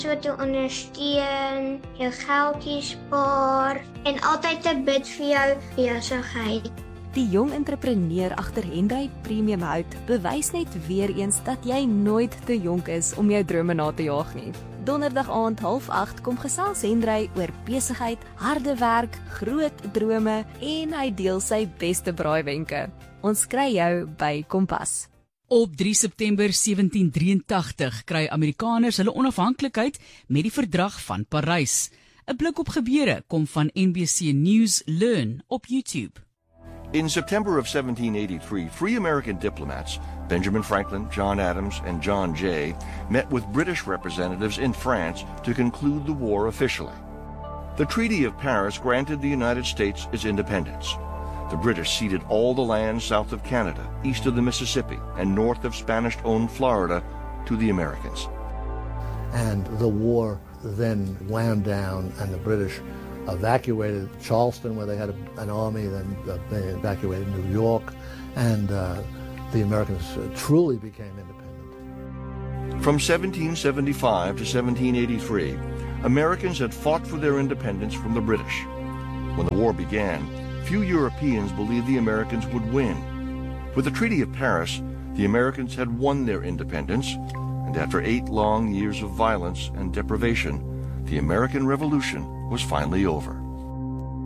So te ondersteun, jou geldjie spaar en altyd 'n bid vir jou besigheid. Die jong entrepreneur agter Hendry Premium Hout bewys net weer eens dat jy nooit te jonk is om jou drome na te jaag nie. Donderdag aand 7:30 kom gesels Hendry oor besigheid, harde werk, groot drome en hy deel sy beste braaiwenke. Ons kry jou by Kompas. Op 3 September 1783 kry Amerikaners hulle onafhanklikheid met die Verdrag van Parys. 'n Blik op gebeure kom van NBC News Learn op YouTube. In September of 1783, free American diplomats, Benjamin Franklin, John Adams, and John Jay, met with British representatives in France to conclude the war officially. The Treaty of Paris granted the United States its independence. The British ceded all the land south of Canada, east of the Mississippi, and north of Spanish-owned Florida to the Americans. And the war then wound down, and the British evacuated Charleston, where they had an army, then they evacuated New York, and the Americans truly became independent. From 1775 to 1783, Americans had fought for their independence from the British. When the war began, few Europeans believed the Americans would win. With the Treaty of Paris, the Americans had won their independence, and after 8 long years of violence and deprivation, the American Revolution was finally over.